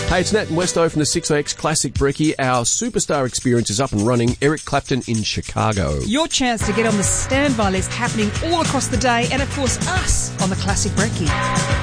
Hey, it's Nat and Westo from the 6OX Classic Brekkie. Our superstar experience is up and running. Eric Clapton in Chicago. Your chance to get on the standby list happening all across the day, and of course us on the Classic Brekkie.